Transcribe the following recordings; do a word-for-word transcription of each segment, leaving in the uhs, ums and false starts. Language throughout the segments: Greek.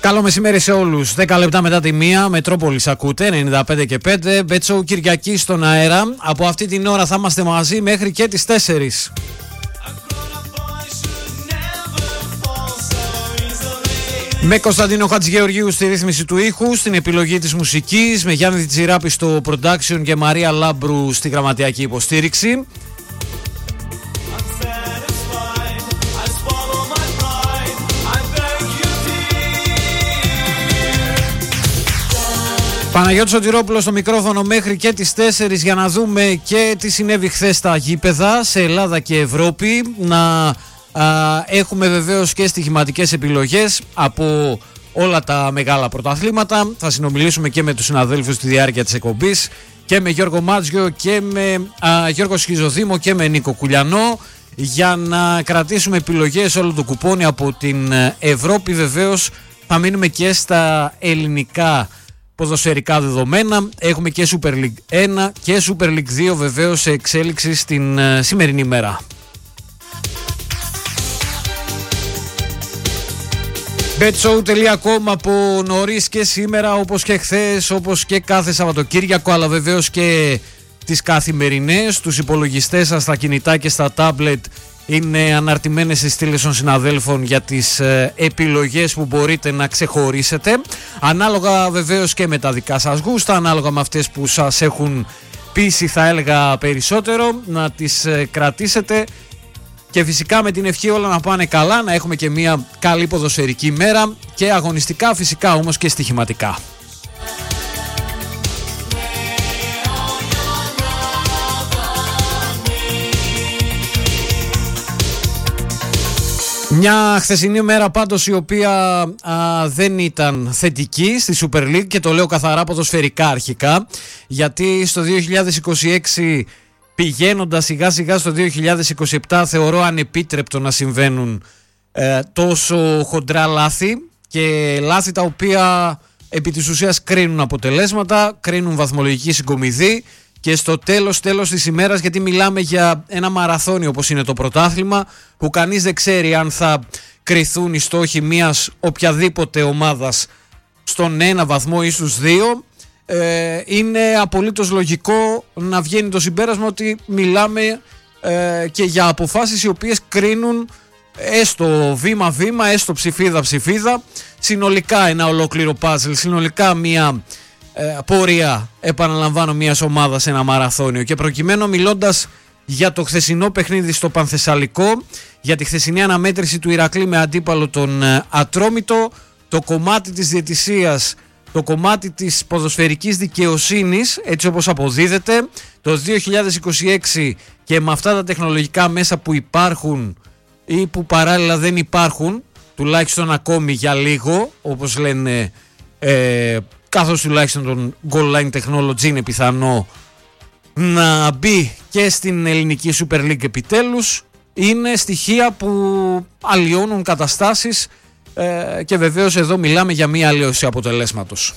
Καλό μεσημέρι σε όλους. δέκα λεπτά μετά τη μία, Μετρόπολης ακούτε, ενενήντα πέντε και πέντε. Bet Show Κυριακή στον αέρα. Από αυτή την ώρα θα είμαστε μαζί μέχρι και τις τέσσερις. Με Κωνσταντίνο Χατζηγεωργίου στη ρύθμιση του ήχου, στην επιλογή της μουσικής, με Γιάννη Τσιράπη στο production και Μαρία Λάμπρου στη γραμματιακή υποστήριξη. Παναγιώτης Σωτηρόπουλος στο μικρόφωνο μέχρι και τις τέσσερις για να δούμε και τι συνέβη χθες στα γήπεδα σε Ελλάδα και Ευρώπη. Να α, έχουμε βεβαίως και στοιχηματικές επιλογές από όλα τα μεγάλα πρωταθλήματα. Θα συνομιλήσουμε και με τους συναδέλφους στη διάρκεια της εκπομπής και με Γιώργο Μάτζιο και με α, Γιώργο Σχιζοδήμο και με Νίκο Κουλιανό για να κρατήσουμε επιλογές όλο το κουπόνι από την Ευρώπη. Βεβαίως θα μείνουμε και στα ελληνικά ποδοσφαιρικά δεδομένα. Έχουμε και Super League ένα και Super League δύο βεβαίως σε εξέλιξη στην uh, σημερινή μέρα. bet show τελεία com από νωρίς και σήμερα, όπως και χθες, όπως και κάθε Σαββατοκύριακο, αλλά βεβαίως και τις καθημερινές. Τους υπολογιστές σας, στα κινητά και στα τάμπλετ είναι αναρτημένες στις στήλες των συναδέλφων για τις ε, επιλογές που μπορείτε να ξεχωρίσετε, ανάλογα βεβαίως και με τα δικά σας γούστα, ανάλογα με αυτές που σας έχουν πείσει, θα έλεγα περισσότερο, να τις ε, κρατήσετε και φυσικά με την ευχή όλα να πάνε καλά, να έχουμε και μια καλή ποδοσφαιρική μέρα και αγωνιστικά, φυσικά όμως και στοιχηματικά. Μια χθεσινή μέρα πάντως η οποία α, δεν ήταν θετική στη Super League, και το λέω καθαρά ποδοσφαιρικά αρχικά, γιατί στο δύο χιλιάδες είκοσι έξι πηγαίνοντας σιγά σιγά στο δύο χιλιάδες είκοσι επτά θεωρώ ανεπίτρεπτο να συμβαίνουν ε, τόσο χοντρά λάθη, και λάθη τα οποία επί της ουσίας κρίνουν αποτελέσματα, κρίνουν βαθμολογική συγκομιδή. Και στο τέλος, τέλος της ημέρας, γιατί μιλάμε για ένα μαραθώνιο όπως είναι το πρωτάθλημα, που κανείς δεν ξέρει αν θα κριθούν οι στόχοι μιας οποιαδήποτε ομάδας στον ένα βαθμό ή στους δύο, ε, είναι απολύτως λογικό να βγαίνει το συμπέρασμα ότι μιλάμε ε, και για αποφάσεις οι οποίες κρίνουν έστω βήμα-βήμα, έστω ψηφίδα-ψηφίδα, συνολικά ένα ολόκληρο πάζλ, συνολικά μια Ε, πορεία, επαναλαμβάνω, μιας ομάδας σε ένα μαραθώνιο. Και προκειμένου, μιλώντας για το χθεσινό παιχνίδι στο Πανθεσσαλικό, για τη χθεσινή αναμέτρηση του Ηρακλή με αντίπαλο τον ε, Ατρόμητο, το κομμάτι της διαιτησίας, το κομμάτι της ποδοσφαιρικής δικαιοσύνης, έτσι όπως αποδίδεται το δύο χιλιάδες είκοσι έξι, και με αυτά τα τεχνολογικά μέσα που υπάρχουν ή που παράλληλα δεν υπάρχουν, τουλάχιστον ακόμη για λίγο, όπως λένε, ε, καθώς τουλάχιστον τον Goal Line Technology είναι πιθανό να μπει και στην ελληνική Super League επιτέλους, είναι στοιχεία που αλλοιώνουν καταστάσεις ε, και βεβαίως εδώ μιλάμε για μία αλλοιώση αποτελέσματος.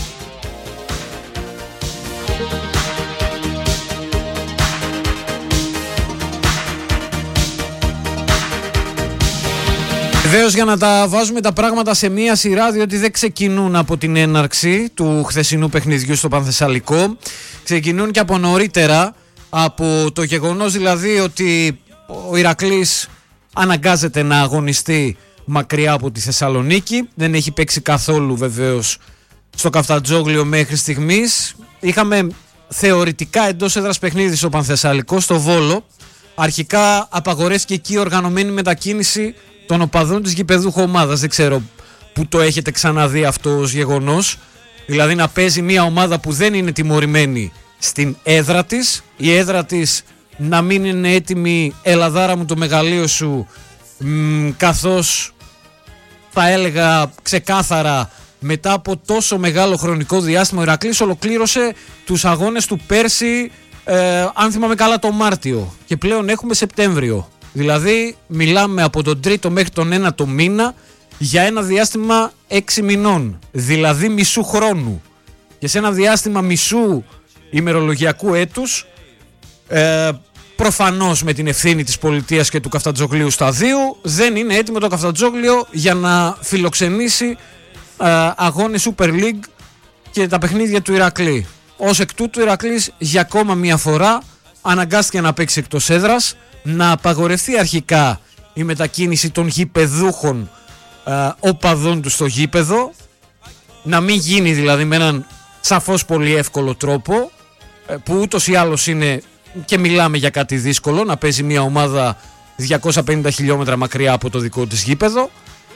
Βεβαίως, για να τα βάζουμε τα πράγματα σε μία σειρά, διότι δεν ξεκινούν από την έναρξη του χθεσινού παιχνιδιού στο Πανθεσσαλικό, ξεκινούν και από νωρίτερα, από το γεγονός δηλαδή ότι ο Ηρακλής αναγκάζεται να αγωνιστεί μακριά από τη Θεσσαλονίκη, δεν έχει παίξει καθόλου βεβαίως στο Καφτατζόγλιο μέχρι στιγμής. Είχαμε θεωρητικά εντός έδρας παιχνίδι στο Πανθεσσαλικό, στο Βόλο. Αρχικά απαγορεύτηκε εκεί η οργανωμένη μετακίνηση των οπαδών της γηπεδούχου ομάδας. Δεν ξέρω που το έχετε ξαναδεί αυτό ως γεγονός. Δηλαδή να παίζει μια ομάδα που δεν είναι τιμωρημένη στην έδρα της, η έδρα της να μην είναι έτοιμη, ελαδάρα μου το μεγαλείο σου, μ, καθώς θα έλεγα ξεκάθαρα μετά από τόσο μεγάλο χρονικό διάστημα ο Ηρακλής ολοκλήρωσε τους αγώνες του πέρσι, ε, αν θυμάμαι καλά, το Μάρτιο, και πλέον έχουμε Σεπτέμβριο. Δηλαδή μιλάμε από τον τρίτο μέχρι τον ένατο μήνα για ένα διάστημα έξι μηνών, δηλαδή μισού χρόνου. Και σε ένα διάστημα μισού ημερολογιακού έτους, ε, προφανώς με την ευθύνη της πολιτείας και του Καφτατζόγλιου σταδίου, δεν είναι έτοιμο το Καφτατζόγλιο για να φιλοξενήσει ε, αγώνες Super League και τα παιχνίδια του Ηρακλή. Ως εκ τούτου, ο Ηρακλής για ακόμα μία φορά αναγκάστηκε να παίξει εκτός έδρας, να απαγορευτεί αρχικά η μετακίνηση των γηπεδούχων ε, οπαδών του στο γήπεδο, να μην γίνει δηλαδή με έναν σαφώς πολύ εύκολο τρόπο, ε, που ούτως ή άλλως είναι και μιλάμε για κάτι δύσκολο, να παίζει μια ομάδα διακόσια πενήντα χιλιόμετρα μακριά από το δικό της γήπεδο.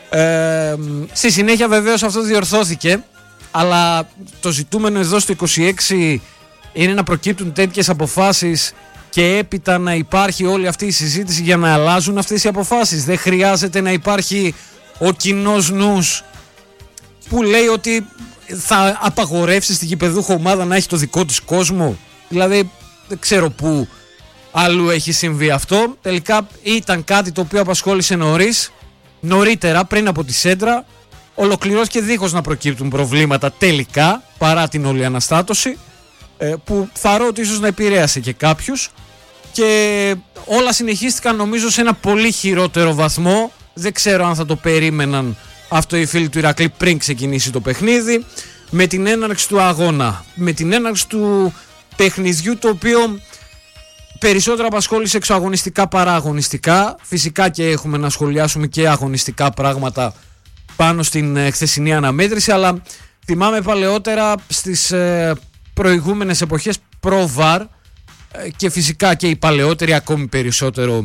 Ε, στη συνέχεια βεβαίως αυτό διορθώθηκε, αλλά το ζητούμενο εδώ στο είκοσι έξι είναι να προκύπτουν τέτοιες αποφάσεις και έπειτα να υπάρχει όλη αυτή η συζήτηση για να αλλάζουν αυτές οι αποφάσεις. Δεν χρειάζεται να υπάρχει ο κοινός νους που λέει ότι θα απαγορεύσει στη γηπεδούχο ομάδα να έχει το δικό της κόσμο. Δηλαδή δεν ξέρω πού αλλού έχει συμβεί αυτό. Τελικά ήταν κάτι το οποίο απασχόλησε νωρίς, νωρίτερα πριν από τη Σέντρα. Ολοκληρώθηκε δίχως να προκύπτουν προβλήματα τελικά, παρά την όλη αναστάτωση, που θαρώ ότι ίσως να επηρέασε και κάποιους, και όλα συνεχίστηκαν νομίζω σε ένα πολύ χειρότερο βαθμό. Δεν ξέρω αν θα το περίμεναν αυτό οι φίλοι του Ηρακλή πριν ξεκινήσει το παιχνίδι, με την έναρξη του αγώνα, με την έναρξη του παιχνιδιού, το οποίο περισσότερο απασχόλησε εξωαγωνιστικά παρά αγωνιστικά. Φυσικά και έχουμε να σχολιάσουμε και αγωνιστικά πράγματα πάνω στην χθεσινή αναμέτρηση, αλλά θυμάμαι παλαιότερα στις ε, προηγούμενες εποχές προ-βαρ, ε, και φυσικά και οι παλαιότεροι ακόμη περισσότερο,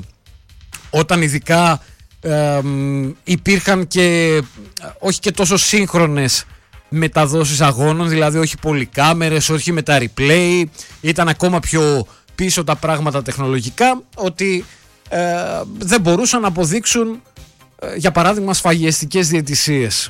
όταν ειδικά ε, υπήρχαν και όχι και τόσο σύγχρονες μεταδόσεις αγώνων, δηλαδή όχι πολυκάμερες, όχι με τα replay, ήταν ακόμα πιο πίσω τα πράγματα τεχνολογικά, ότι ε, δεν μπορούσαν να αποδείξουν ε, για παράδειγμα σφαγιαστικές διαιτησίες.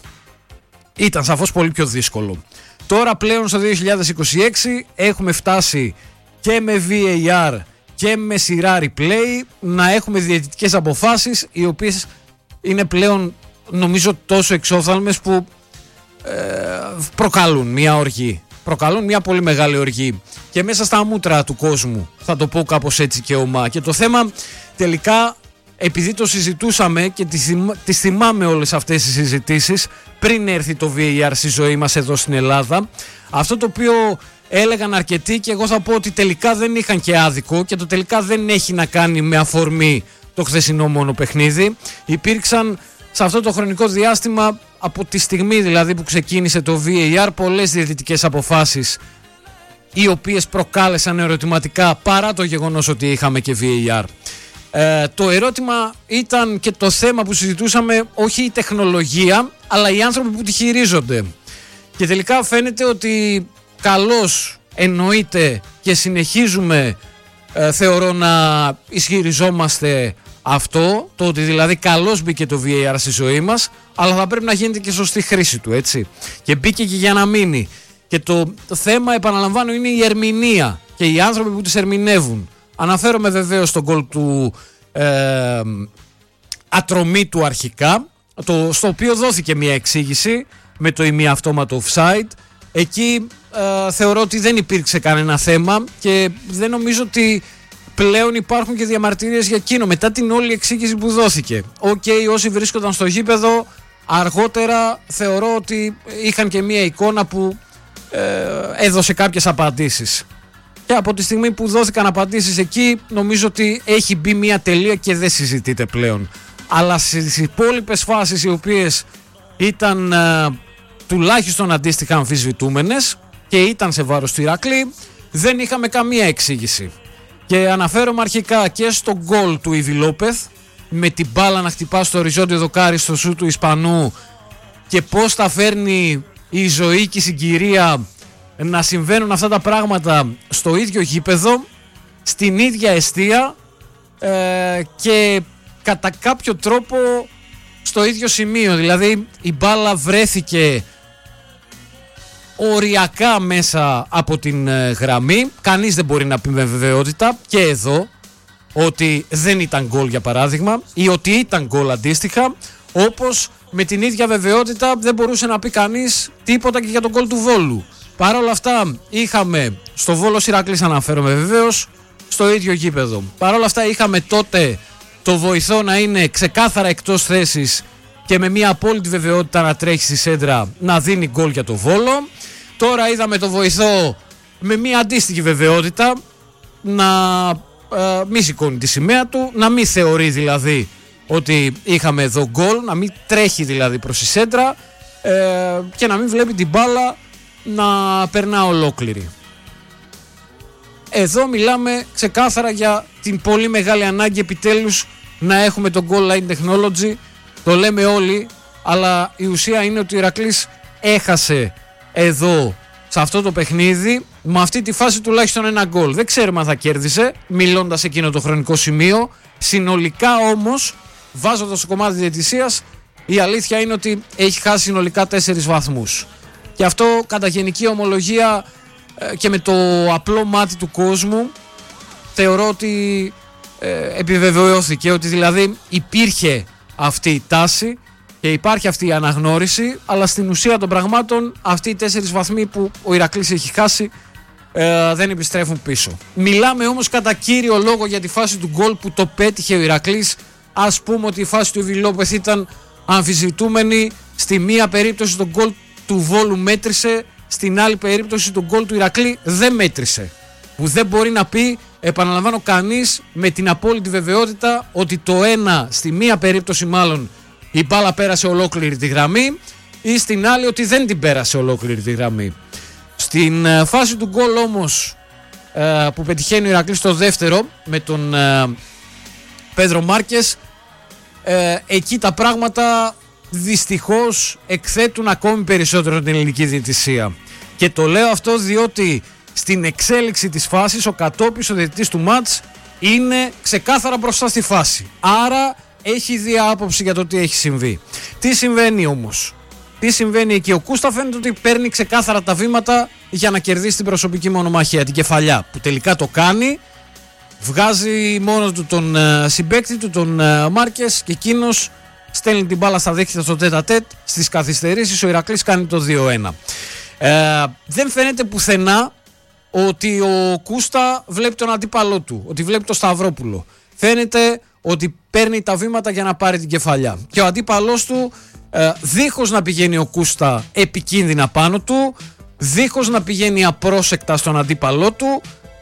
Ήταν σαφώς πολύ πιο δύσκολο. Τώρα πλέον στο δύο χιλιάδες είκοσι έξι έχουμε φτάσει και με βι έι αρ και με σειρά replay να έχουμε διαιτητικές αποφάσεις, οι οποίες είναι πλέον νομίζω τόσο εξόφθαλμες που ε, προκαλούν μια οργή. Προκαλούν μια πολύ μεγάλη οργή και μέσα στα μούτρα του κόσμου, θα το πω κάπως έτσι και ομά. Και το θέμα τελικά, επειδή το συζητούσαμε και τις, θυμ, τις θυμάμαι όλες αυτές τις συζητήσεις πριν έρθει το βι έι αρ στη ζωή μας εδώ στην Ελλάδα, αυτό το οποίο έλεγαν αρκετοί, και εγώ θα πω ότι τελικά δεν είχαν και άδικο, και το τελικά δεν έχει να κάνει με αφορμή το χθεσινό μόνο παιχνίδι. Υπήρξαν σε αυτό το χρονικό διάστημα, από τη στιγμή δηλαδή που ξεκίνησε το βι έι αρ, πολλές διαιτητικές αποφάσεις οι οποίες προκάλεσαν ερωτηματικά, παρά το γεγονός ότι είχαμε και βι έι αρ. Ε, το ερώτημα ήταν και το θέμα που συζητούσαμε, όχι η τεχνολογία, αλλά οι άνθρωποι που τη χειρίζονται. Και τελικά φαίνεται ότι καλώς εννοείται και συνεχίζουμε, ε, θεωρώ, να ισχυριζόμαστε αυτό, το ότι δηλαδή καλώς μπήκε το βι έι αρ στη ζωή μας, αλλά θα πρέπει να γίνεται και σωστή χρήση του, έτσι. Και μπήκε και για να μείνει. Και το, το θέμα, επαναλαμβάνω, είναι η ερμηνεία και οι άνθρωποι που τις ερμηνεύουν. Αναφέρομαι βεβαίως στον γκολ του ε, Ατρωμίτου αρχικά, το, στο οποίο δόθηκε μια εξήγηση με το ημιαυτόματο offside. Εκεί ε, θεωρώ ότι δεν υπήρξε κανένα θέμα και δεν νομίζω ότι πλέον υπάρχουν και διαμαρτυρίες για εκείνο μετά την όλη εξήγηση που δόθηκε. Οκ, okay, όσοι βρίσκονταν στο γήπεδο αργότερα θεωρώ ότι είχαν και μια εικόνα που ε, έδωσε κάποιες απαντήσεις. Και από τη στιγμή που δόθηκαν απαντήσεις εκεί, νομίζω ότι έχει μπει μια τελεία και δεν συζητείται πλέον. Αλλά στις υπόλοιπες φάσεις, οι οποίες ήταν ε, τουλάχιστον αντίστοιχα αμφισβητούμενες και ήταν σε βάρος του Ηρακλή, δεν είχαμε καμία εξήγηση. Και αναφέρομαι αρχικά και στο γκολ του Ιβι Λόπεθ, με την μπάλα να χτυπά στο οριζόντιο δοκάρι στο σου του Ισπανού, και πώς τα φέρνει η ζωή και η συγκυρία να συμβαίνουν αυτά τα πράγματα στο ίδιο γήπεδο, στην ίδια εστία ε, και κατά κάποιο τρόπο στο ίδιο σημείο. Δηλαδή η μπάλα βρέθηκε οριακά μέσα από την ε, γραμμή. Κανείς δεν μπορεί να πει με βεβαιότητα και εδώ ότι δεν ήταν γκολ, για παράδειγμα, ή ότι ήταν γκολ αντίστοιχα, όπως με την ίδια βεβαιότητα δεν μπορούσε να πει κανείς τίποτα και για τον γκολ του Βόλου. Παρ' όλα αυτά είχαμε στο Βόλο Ηρακλής, αναφέρομαι βεβαίως, στο ίδιο γήπεδο. Παρ' όλα αυτά είχαμε τότε το βοηθό να είναι ξεκάθαρα εκτός θέσης και με μια απόλυτη βεβαιότητα να τρέχει στη σέντρα να δίνει γκολ για το Βόλο. Τώρα είδαμε το βοηθό με μια αντίστοιχη βεβαιότητα να ε, μη σηκώνει τη σημαία του, να μην θεωρεί δηλαδή ότι είχαμε εδώ γκολ, να μην τρέχει δηλαδή προς τη σέντρα ε, και να μην βλέπει την μπάλα να περνά ολόκληρη. Εδώ μιλάμε ξεκάθαρα για την πολύ μεγάλη ανάγκη επιτέλους να έχουμε το goal line technology. Το λέμε όλοι, αλλά η ουσία είναι ότι ο Ηρακλής έχασε εδώ σε αυτό το παιχνίδι με αυτή τη φάση τουλάχιστον ένα γκολ. Δεν ξέρουμε αν θα κέρδισε μιλώντας εκείνο το χρονικό σημείο. Συνολικά όμως, βάζοντας το κομμάτι της διαιτησίας, η αλήθεια είναι ότι έχει χάσει συνολικά τέσσερις βαθμούς. Και αυτό κατά γενική ομολογία και με το απλό μάτι του κόσμου θεωρώ ότι ε, επιβεβαιώθηκε ότι δηλαδή υπήρχε αυτή η τάση και υπάρχει αυτή η αναγνώριση, αλλά στην ουσία των πραγμάτων αυτοί οι τέσσερις βαθμοί που ο Ηρακλής έχει χάσει ε, δεν επιστρέφουν πίσω. Μιλάμε όμως κατά κύριο λόγο για τη φάση του γκολ που το πέτυχε ο Ηρακλής. Ας πούμε ότι η φάση του Ιβιλόπεθ ήταν αμφισβητούμενη. Στη μία περίπτωση το γκολ του Βόλου μέτρησε, στην άλλη περίπτωση το γκολ του Ηρακλή δεν μέτρησε. Που δεν μπορεί να πει, επαναλαμβάνω, κανείς με την απόλυτη βεβαιότητα ότι το ένα, στη μία περίπτωση μάλλον, η μπάλα πέρασε ολόκληρη τη γραμμή, ή στην άλλη ότι δεν την πέρασε ολόκληρη τη γραμμή. Στην ε, φάση του γκολ όμως ε, που πετυχαίνει ο Ηρακλής στο δεύτερο με τον ε, Πέδρο Μάρκες, ε, εκεί τα πράγματα δυστυχώς εκθέτουν ακόμη περισσότερο την ελληνική διαιτησία. Και το λέω αυτό διότι στην εξέλιξη της φάσης ο κατόπις, ο διαιτητής του μάτς, είναι ξεκάθαρα μπροστά στη φάση. Άρα έχει δει άποψη για το τι έχει συμβεί. Τι συμβαίνει όμως? Τι συμβαίνει εκεί? Ο Κούστα φαίνεται ότι παίρνει ξεκάθαρα τα βήματα για να κερδίσει την προσωπική μονομαχία, την κεφαλιά, που τελικά το κάνει. Βγάζει μόνο του τον uh, συμπαίκτη του, τον uh, Μάρκες, και εκείνος στέλνει την μπάλα στα δίχτυα στο τέτα τέτ. Στις καθυστερήσεις ο Ηρακλής κάνει το δύο ένα. Ε, δεν φαίνεται πουθενά ότι ο Κούστα βλέπει τον αντίπαλό του, ότι βλέπει τον Σταυρόπουλο. Φαίνεται ότι παίρνει τα βήματα για να πάρει την κεφαλιά. Και ο αντίπαλός του, ε, δίχως να πηγαίνει ο Κούστα επικίνδυνα πάνω του, δίχως να πηγαίνει απρόσεκτα στον αντίπαλό του,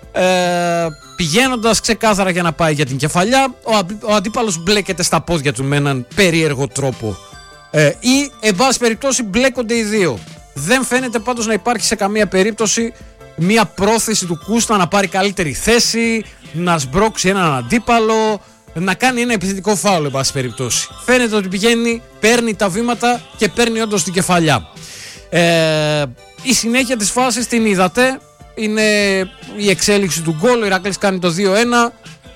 ε, πηγαίνοντας ξεκάθαρα για να πάει για την κεφαλιά, ο, ο αντίπαλος μπλέκεται στα πόδια του με έναν περίεργο τρόπο. Ε, ή, εν πάση περιπτώσει, μπλέκονται οι δύο. Δεν φαίνεται πάντως να υπάρχει σε καμία περίπτωση μια πρόθεση του Κούστα να πάρει καλύτερη θέση, να σμπρώξει έναν αντίπαλο, να κάνει ένα επιθετικό φάουλ, εν πάση περιπτώσει. Φαίνεται ότι πηγαίνει, παίρνει τα βήματα και παίρνει όντως την κεφαλιά. Ε, η συνέχεια της φάσης την είδατε. Είναι η εξέλιξη του γκολ. Ο Ηρακλής κάνει το δύο ένα.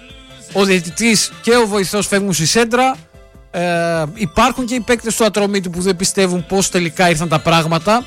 Ο διαιτητής και ο βοηθός φεύγουν στη σέντρα. Ε, υπάρχουν και οι παίκτες του Ατρομήτου που δεν πιστεύουν πως τελικά ήρθαν τα πράγματα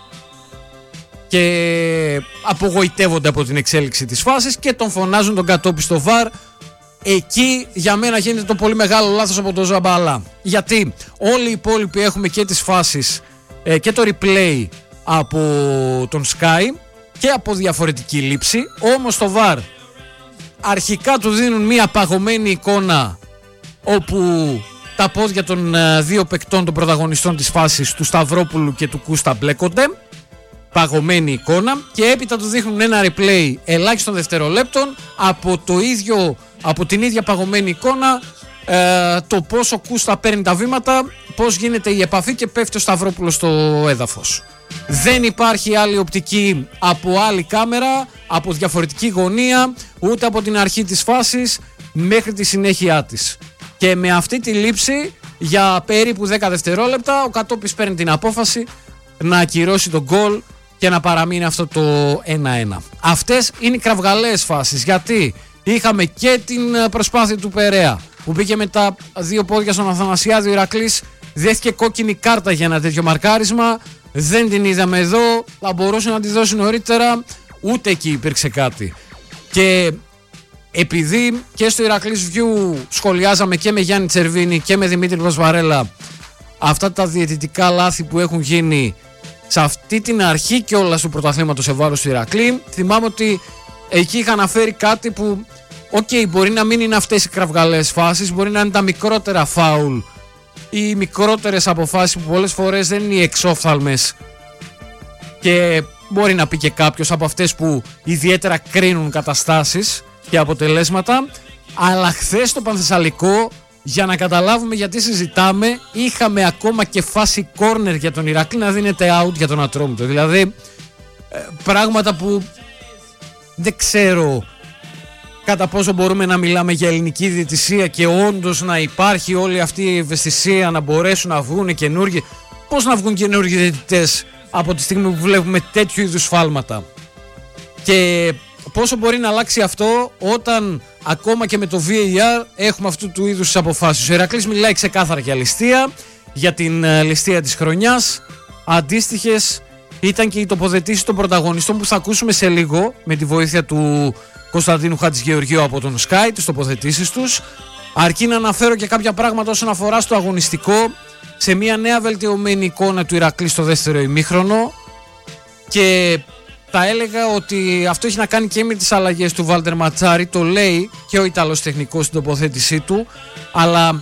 και απογοητεύονται από την εξέλιξη της φάσης και τον φωνάζουν τον κατόπι στο βαρ. Εκεί για μένα γίνεται το πολύ μεγάλο λάθος από τον Ζαμπαλά, γιατί όλοι οι υπόλοιποι έχουμε και τις φάσεις ε, και το replay από τον Sky και από διαφορετική λήψη. Όμως το βαρ αρχικά του δίνουν μια παγωμένη εικόνα όπου τα πόδια των uh, δύο παικτών, των πρωταγωνιστών της φάσης, του Σταυρόπουλου και του Κούστα, μπλέκονται. Παγωμένη εικόνα. Και έπειτα του δείχνουν ένα replay ελάχιστων δευτερολέπτων από, το ίδιο, από την ίδια παγωμένη εικόνα, ε, το πώς ο Κούστα παίρνει τα βήματα, πώς γίνεται η επαφή και πέφτει ο Σταυρόπουλος στο έδαφος. Δεν υπάρχει άλλη οπτική από άλλη κάμερα, από διαφορετική γωνία, ούτε από την αρχή της φάσης μέχρι τη συνέχεια της. Και με αυτή τη λήψη για περίπου δέκα δευτερόλεπτα ο Κατόπης παίρνει την απόφαση να ακυρώσει τον γκολ και να παραμείνει αυτό το ένα ένα. Αυτές είναι οι κραυγαλαίες φάσεις, γιατί είχαμε και την προσπάθεια του Περέα που πήγε με τα δύο πόδια στον Αθανασιάδη. Ο Ηρακλής δέχτηκε κόκκινη κάρτα για ένα τέτοιο μαρκάρισμα. Δεν την είδαμε εδώ, θα μπορούσε να τη δώσει νωρίτερα, ούτε εκεί υπήρξε κάτι. Και επειδή και στο Ηρακλής View σχολιάζαμε και με Γιάννη Τσερβίνη και με Δημήτρη Πασβαρέλα αυτά τα διαιτητικά λάθη που έχουν γίνει σε αυτή την αρχή και όλα του πρωταθλήματος σε βάρος του Ηρακλή, θυμάμαι ότι εκεί είχα αναφέρει κάτι που, οκ, okay, μπορεί να μην είναι αυτές οι κραυγαλαίες φάσεις, μπορεί να είναι τα μικρότερα φάουλ οι μικρότερες αποφάσεις που πολλές φορές δεν είναι οι εξόφθαλμες και μπορεί να πει και κάποιος από αυτές που ιδιαίτερα κρίνουν καταστάσεις και αποτελέσματα. Αλλά χθες στο Πανθεσσαλικό, για να καταλάβουμε γιατί συζητάμε, είχαμε ακόμα και φάση corner για τον Ηρακλή να δίνεται out για τον Ατρόμητο. Δηλαδή πράγματα που δεν ξέρω κατά πόσο μπορούμε να μιλάμε για ελληνική διαιτησία και όντως να υπάρχει όλη αυτή η ευαισθησία να μπορέσουν να βγουν καινούργιοι. Πώς να βγουν καινούργιοι διαιτητές από τη στιγμή που βλέπουμε τέτοιου είδους σφάλματα, και πόσο μπορεί να αλλάξει αυτό όταν ακόμα και με το βι έι αρ έχουμε αυτού του είδους τις αποφάσεις. Ο Ηρακλής μιλάει ξεκάθαρα για ληστεία, για την uh, ληστεία της χρονιάς. Αντίστοιχες ήταν και οι τοποθετήσεις των πρωταγωνιστών που θα ακούσουμε σε λίγο με τη βοήθεια του Κωνσταντίνου Χατζηγεωργίου από τον Sky, τις τοποθετήσεις τους. Αρκεί να αναφέρω και κάποια πράγματα όσον αφορά στο αγωνιστικό, σε μια νέα βελτιωμένη εικόνα του Ηρακλή στο δεύτερο ημίχρονο, και θα έλεγα ότι αυτό έχει να κάνει και με τις αλλαγές του Βάλτερ Ματσάρη, το λέει και ο Ιταλός τεχνικός στην τοποθέτησή του, αλλά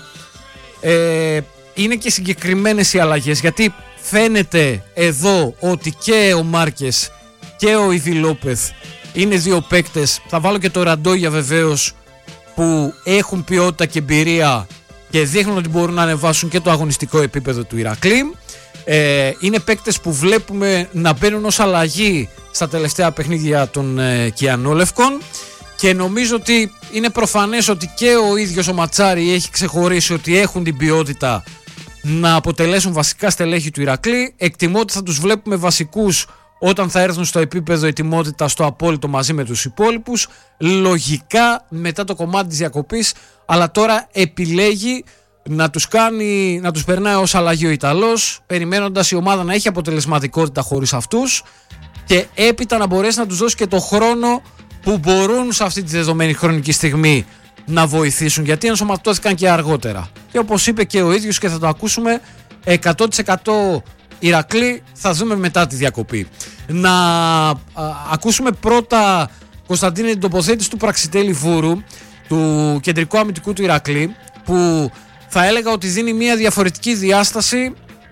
ε, είναι και συγκεκριμένες οι αλλαγές, γιατί φαίνεται εδώ ότι και ο Μάρκες και ο Ιβι Λόπεθ είναι δύο παίκτες, θα βάλω και το Ραντόγια βεβαίως, που έχουν ποιότητα και εμπειρία και δείχνουν ότι μπορούν να ανεβάσουν και το αγωνιστικό επίπεδο του Ηρακλή. Ε, είναι παίκτες που βλέπουμε να μπαίνουν ως αλλαγή στα τελευταία παιχνίδια των ε, Κιανόλευκων, και νομίζω ότι είναι προφανές ότι και ο ίδιος ο Ματσάρη έχει ξεχωρίσει ότι έχουν την ποιότητα να αποτελέσουν βασικά στελέχη του Ηρακλή. Εκτιμώ ότι θα τους βλέπουμε βασικούς όταν θα έρθουν στο επίπεδο ετοιμότητα στο απόλυτο μαζί με τους υπόλοιπους, λογικά μετά το κομμάτι της διακοπής, αλλά τώρα επιλέγει να τους, κάνει, να τους περνάει ως αλλαγή ο Ιταλός, περιμένοντας η ομάδα να έχει αποτελεσματικότητα χωρίς αυτούς και έπειτα να μπορέσει να τους δώσει και το χρόνο που μπορούν σε αυτή τη δεδομένη χρονική στιγμή να βοηθήσουν, γιατί ενσωματώθηκαν και αργότερα. Και όπως είπε και ο ίδιος και θα το ακούσουμε, εκατό τοις εκατό Ηρακλή θα δούμε μετά τη διακοπή. Να α, ακούσουμε πρώτα, Κωνσταντίνε, την τοποθέτηση του Πραξιτέλη Βούρου, του κεντρικού αμυντικού του Ηρακλή, που θα έλεγα ότι δίνει μια διαφορετική διάσταση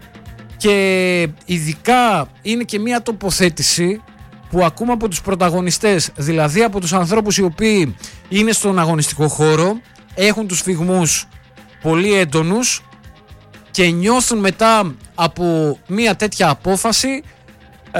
και ειδικά είναι και μια τοποθέτηση που ακούμε από τους πρωταγωνιστές, δηλαδή από τους ανθρώπους οι οποίοι είναι στον αγωνιστικό χώρο, έχουν τους φυγμούς πολύ έντονους και νιώθουν μετά από μια τέτοια απόφαση, ε,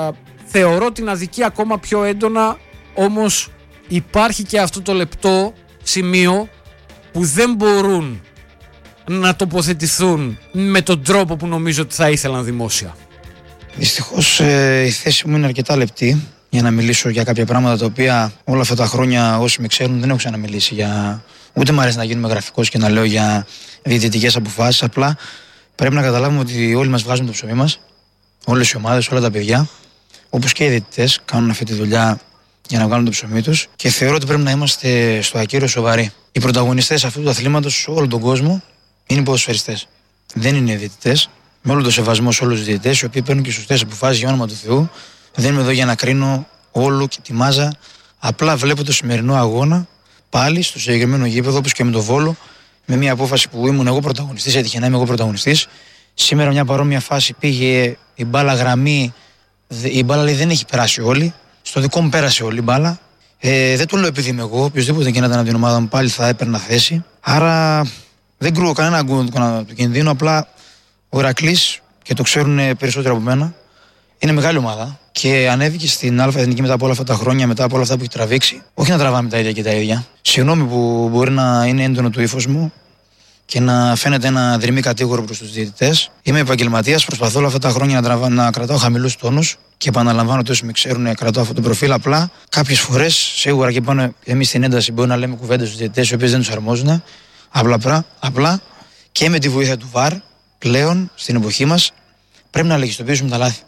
θεωρώ την αδικία ακόμα πιο έντονα, όμως υπάρχει και αυτό το λεπτό σημείο που δεν μπορούν να τοποθετηθούν με τον τρόπο που νομίζω ότι θα ήθελαν δημόσια. Δυστυχώς ε, η θέση μου είναι αρκετά λεπτή για να μιλήσω για κάποια πράγματα τα οποία όλα αυτά τα χρόνια όσοι με ξέρουν δεν έχω ξαναμιλήσει για... Ούτε μου αρέσει να γίνουμε γραφικός και να λέω για διαιτητικές αποφάσεις. Απλά πρέπει να καταλάβουμε ότι όλοι μας βγάζουμε το ψωμί μας, όλες οι ομάδες, όλα τα παιδιά, όπως και οι διαιτητές κάνουν αυτή τη δουλειά για να βγάλουν το ψωμί τους, και θεωρώ ότι πρέπει να είμαστε στο ακέραιο σοβαροί. Οι πρωταγωνιστές αυτού του αθλήματος σε όλο τον κόσμο είναι οι ποδοσφαιριστές. Δεν είναι οι διαιτητές. Με όλο το σεβασμό σε όλους τους διαιτητές, οι οποίοι παίρνουν και σωστές αποφάσεις για όνομα του Θεού. Δεν είμαι εδώ για να κρίνω όλο και τη μάζα. Απλά βλέπω το σημερινό αγώνα πάλι στο συγκεκριμένο γήπεδο, όπως και με το Βόλο, με μια απόφαση που ήμουν εγώ πρωταγωνιστής, έτυχε να είμαι εγώ πρωταγωνιστής. Σήμερα μια παρόμοια φάση πήγε η μπάλα γραμμή, η μπάλα λέει δεν έχει περάσει όλη. Στο δικό μου πέρασε όλη η μπάλα. Ε, δεν το λέω επειδή είμαι εγώ, οποιοδήποτε και να ήταν από την ομάδα μου πάλι θα έπαιρνα θέση. Άρα δεν κρούω κανένα του κινδύνου, απλά ο Ηρακλής, και το ξέρουν περισσότερο από μένα, είναι μεγάλη ομάδα και ανέβηκε στην Α' Εθνική μετά από όλα αυτά τα χρόνια, μετά από όλα αυτά που έχει τραβήξει. Όχι να τραβάμε τα ίδια και τα ίδια. Συγγνώμη που μπορεί να είναι έντονο το ύφος μου και να φαίνεται ένα δρυμή κατήγορο προς τους διαιτητές. Είμαι επαγγελματίας, προσπαθώ όλα αυτά τα χρόνια να, τραβά, να κρατάω χαμηλούς τόνους και επαναλαμβάνω ότι όσοι με ξέρουν κρατάω αυτό το προφίλ. Απλά κάποιες φορές σίγουρα και πάνω εμείς στην ένταση μπορεί να λέμε κουβέντες στους διαιτητές οι οποίες δεν τους αρμόζουν. Απλά, απλά και με τη βοήθεια του βαρ πλέον στην εποχή μας πρέπει να λογιστοποιήσουμε τα λάθη.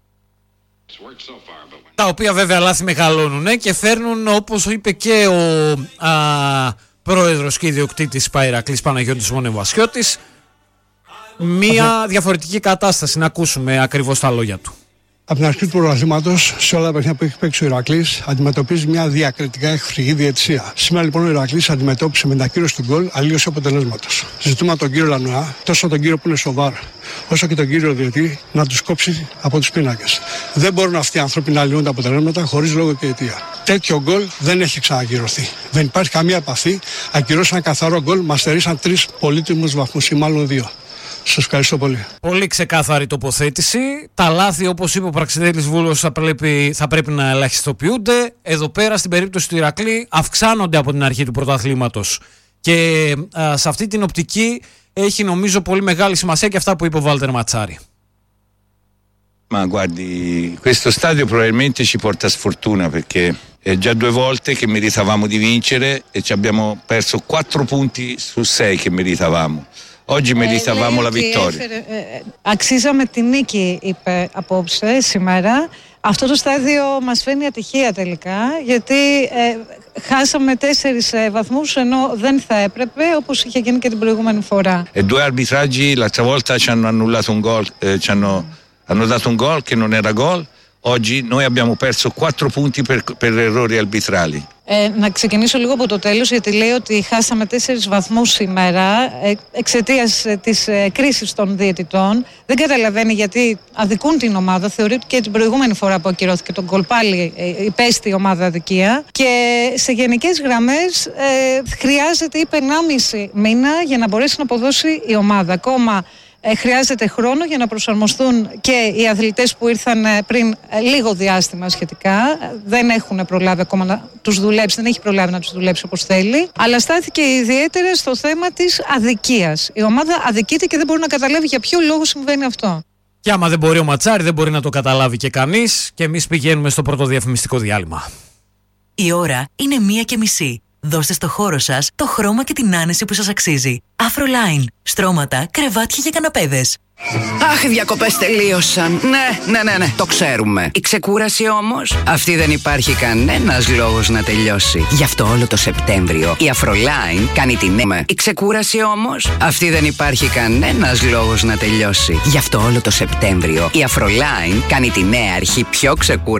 Τα οποία βέβαια λάθη μεγαλώνουν και φέρνουν, όπως είπε και ο α, πρόεδρος και ιδιοκτήτης Ηρακλής Παναγιώτης Μονεβασιώτης, μία διαφορετική κατάσταση. Να ακούσουμε ακριβώς τα λόγια του. Από την αρχή του πρωταθλήματος, σε όλα τα παιχνίδια που έχει παίξει ο Ηρακλής, αντιμετωπίζει μια διακριτικά εχθρική διαιτησία. Σήμερα λοιπόν ο Ηρακλής αντιμετώπισε με την ακύρωση του γκολ αλλίωση αποτελέσματος. Ζητούμε τον κύριο Λανουά, τόσο τον κύριο που είναι στο βαρ, όσο και τον κύριο διαιτή, να τους κόψει από τους πίνακες. Δεν μπορούν αυτοί οι άνθρωποι να αλλοιούν τα αποτελέσματα χωρίς λόγο και αιτία. Τέτοιο γκολ δεν έχει ξανακυρωθεί. Δεν υπάρχει καμία επαφή. Ακυρώσαν καθαρό γκολ, μας στερήσαν τρεις πολύτιμους βαθμούς ή μάλλον δύο. Σας ευχαριστώ πολύ. Πολύ ξεκάθαρη τοποθέτηση. Τα λάθη, όπως είπε ο Πραξιδέλης Βούλος, θα πρέπει, θα πρέπει να ελαχιστοποιούνται. Εδώ πέρα, στην περίπτωση του Ηρακλή, αυξάνονται από την αρχή του πρωταθλήματος. Και α, σε αυτή την οπτική έχει νομίζω πολύ μεγάλη σημασία και αυτά που είπε ο Βάλτερ Ματσάρη. Ma guardi, questo stadio probabilmente ci porta sfortuna perché è già due volte che meritavamo di vincere e ci abbiamo perso quattro punti su sei che meritavamo. Oggi meritavamo la vittoria. Έφερε, ε, αξίζαμε τη νίκη, είπε απόψε, σήμερα. Αυτό το στάδιο μας φαίνει ατυχία τελικά, γιατί ε, χάσαμε τέσσερις ε, βαθμούς ενώ δεν θα έπρεπε, όπως είχε γίνει και την προηγούμενη φορά. E due arbitraggi l'altra volta ci hanno annullato un gol, eh, ci hanno, hanno dato un gol che non era gol. Oggi noi abbiamo perso quattro punti per, per errori arbitrali. Ε, να ξεκινήσω λίγο από το τέλος, γιατί λέει ότι χάσαμε τέσσερις βαθμούς σήμερα ε, εξαιτίας ε, της ε, κρίσης των διαιτητών. Δεν καταλαβαίνει γιατί αδικούν την ομάδα. Θεωρεί ότι και την προηγούμενη φορά που ακυρώθηκε τον γκολ πάλι ε, υπέστη η ομάδα αδικία. Και σε γενικές γραμμές ε, χρειάζεται, είπε, ενάμιση μήνα για να μπορέσει να αποδώσει η ομάδα. Ακόμα Ε, χρειάζεται χρόνο για να προσαρμοστούν και οι αθλητές που ήρθαν πριν ε, λίγο διάστημα σχετικά. Δεν έχουν προλάβει ακόμα να τους δουλέψει, δεν έχει προλάβει να τους δουλέψει όπως θέλει. Αλλά στάθηκε ιδιαίτερα στο θέμα της αδικίας. Η ομάδα αδικείται και δεν μπορεί να καταλάβει για ποιο λόγο συμβαίνει αυτό. Και άμα δεν μπορεί ο Ματσάρη, δεν μπορεί να το καταλάβει και κανείς. Και εμείς πηγαίνουμε στο πρώτο διαφημιστικό διάλειμμα. Η ώρα είναι μία και μισή. Δώστε στο χώρο σας το χρώμα και την άνεση που σας αξίζει. Afroline. Στρώματα, κρεβάτια και καναπέδες. Αχ, οι διακοπές τελείωσαν. Ναι, ναι, ναι, ναι, το ξέρουμε. Η ξεκούραση όμως, αυτή δεν υπάρχει κανένας λόγος να τελειώσει. Γι' αυτό όλο το Σεπτέμβριο η Afroline κάνει την νέα. Η ξεκούραση όμως, αυτή δεν υπάρχει κανένας λόγος να τελειώσει. Γι' αυτό όλο το Σεπτέμβριο η Afroline κάνει τη νέα αρχή πιο ξεκούραση.